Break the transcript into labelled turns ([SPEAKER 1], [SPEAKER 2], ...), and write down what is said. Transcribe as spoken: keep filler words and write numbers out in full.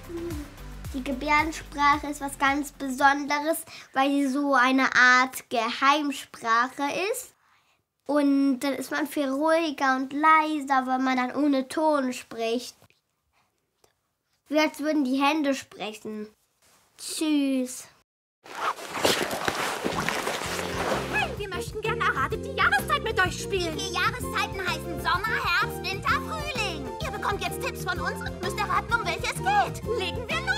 [SPEAKER 1] Die Gebärdensprache ist was ganz Besonderes, weil sie so eine Art Geheimsprache ist. Und dann ist man viel ruhiger und leiser, weil man dann ohne Ton spricht. Wie als würden die Hände sprechen. Tschüss.
[SPEAKER 2] Hey, wir möchten gerne erratet die Jahreszeit mit euch spielen.
[SPEAKER 3] Die vier Jahreszeiten heißen Sommer, Herbst, Winter, Frühling. Ihr bekommt jetzt Tipps von uns und müsst erraten, um welche es geht.
[SPEAKER 2] Legen wir los.